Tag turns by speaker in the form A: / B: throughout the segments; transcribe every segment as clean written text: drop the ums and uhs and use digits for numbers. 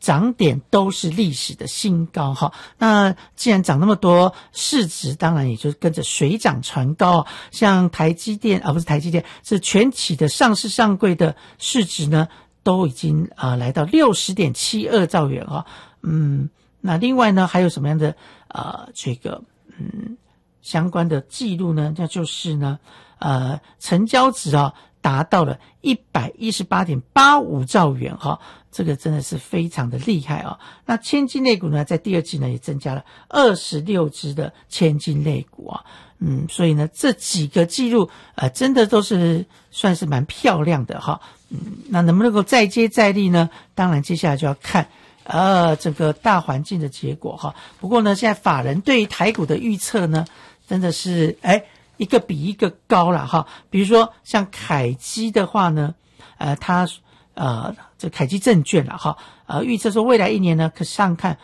A: 涨点都是历史的新高哈。那既然涨那么多，市值当然也就跟着水涨船高。像台积电不是台积电，是全体的上市上柜的市值呢，都已经来到 60.72 兆元哈。那另外呢，还有什么样的相关的记录呢？那就是呢成交值达到了 118.85 兆元哈，这个真的是非常的厉害那千金类股呢，在第二季呢也增加了26只的千金类股所以呢这几个记录真的都是算是蛮漂亮的哈。那能不能够再接再厉呢？当然接下来就要看整个大环境的结果哈。不过呢，现在法人对于台股的预测呢，真的是一个比一个高了哈。比如说像凯基的话呢，这凯基证券了哈，预测说未来一年呢可上看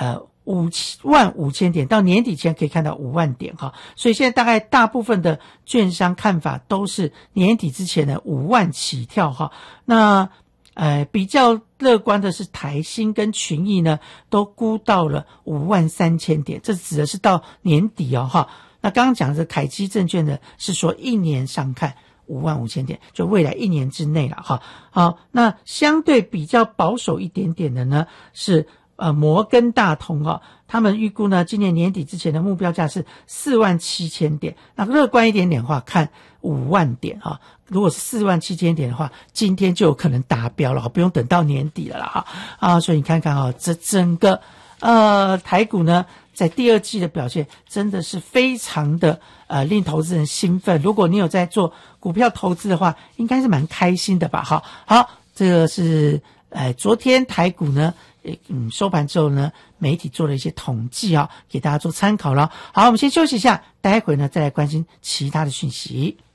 A: 55000点，到年底前可以看到5万点哈。所以现在大概大部分的券商看法都是年底之前的5万起跳哈。那比较乐观的是台新跟群益呢，都估到了53000点，这指的是到年底哈。那刚刚讲的凯基证券呢，是说一年上看55000点，就未来一年之内了哈。好，那相对比较保守一点点的呢，是摩根大通他们预估呢，今年年底之前的目标价是47000点。那乐观一点点的话，看5万点如果是47000点的话，今天就有可能达标了，不用等到年底了啦所以你看看这整个台股呢，在第二季的表现真的是非常的令投资人兴奋。如果你有在做股票投资的话，应该是蛮开心的吧好，这个是昨天台股呢收盘之后呢，媒体做了一些统计给大家做参考了。好，我们先休息一下，待会呢再来关心其他的讯息。